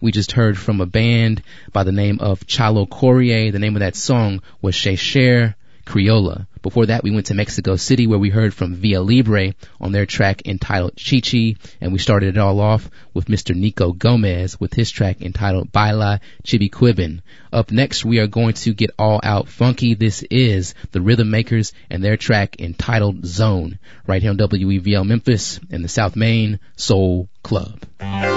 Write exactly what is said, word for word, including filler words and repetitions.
We just heard from a band by the name of Chalo Corrier. The name of that song was Che Cher Criolla. Before that, we went to Mexico City, where we heard from Via Libre on their track entitled Chichi, and we started it all off with Mister Nico Gomez with his track entitled Baila Chibiquibin. Up next, we are going to get all out funky. This is the Rhythm Makers and their track entitled Zone, right here on W E V L Memphis and the South Main Soul Club.